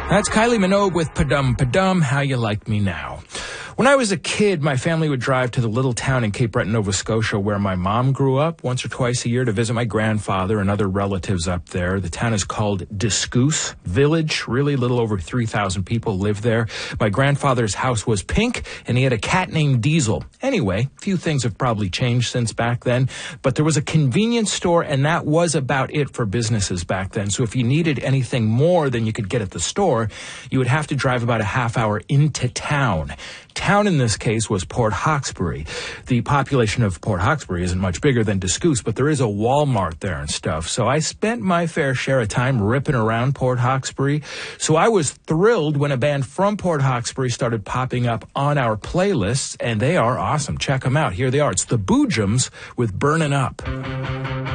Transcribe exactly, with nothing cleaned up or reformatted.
That's Kylie Minogue with Padum Padum, How You Like Me Now. When I was a kid, my family would drive to the little town in Cape Breton, Nova Scotia, where my mom grew up once or twice a year to visit my grandfather and other relatives up there. The town is called Discoos Village. Really little over three thousand people live there. My grandfather's house was pink, and he had a cat named Diesel. Anyway, a few things have probably changed since back then, but there was a convenience store, and that was about it for businesses back then. So if you needed anything more than you could get at the store, you would have to drive about a half hour into town. Town in this case was Port Hawkesbury. The population of Port Hawkesbury isn't much bigger than Discoos, but there is a Walmart there and stuff. So I spent my fair share of time ripping around Port Hawkesbury. So I was thrilled when a band from Port Hawkesbury started popping up on our playlists, and they are awesome. Check them out. Here they are. It's the Boojums with Burnin' Up.